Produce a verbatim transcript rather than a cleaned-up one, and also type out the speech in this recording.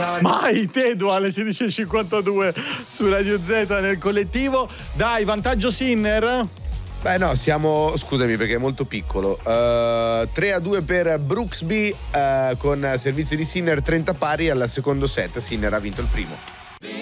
Mai Tedu alle sedici e cinquantadue su Radio Z nel collettivo. Dai, vantaggio Sinner. Beh no, siamo, scusami perché è molto piccolo, uh, tre a due per Brooksby uh, con servizio di Sinner trenta pari al secondo set. Sinner ha vinto il primo.